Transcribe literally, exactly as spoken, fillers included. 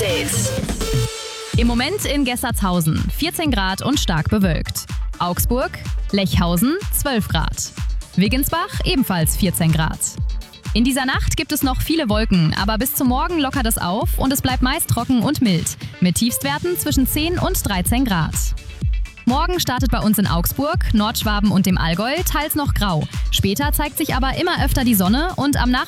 Update. Im Moment in Gessertshausen vierzehn Grad und stark bewölkt. Augsburg, Lechhausen zwölf Grad. Wiggensbach ebenfalls vierzehn Grad. In dieser Nacht gibt es noch viele Wolken, aber bis zum Morgen lockert es auf und es bleibt meist trocken und mild, mit Tiefstwerten zwischen zehn und dreizehn Grad. Morgen startet bei uns in Augsburg, Nordschwaben und dem Allgäu teils noch grau. Später zeigt sich aber immer öfter die Sonne und am Nachmittag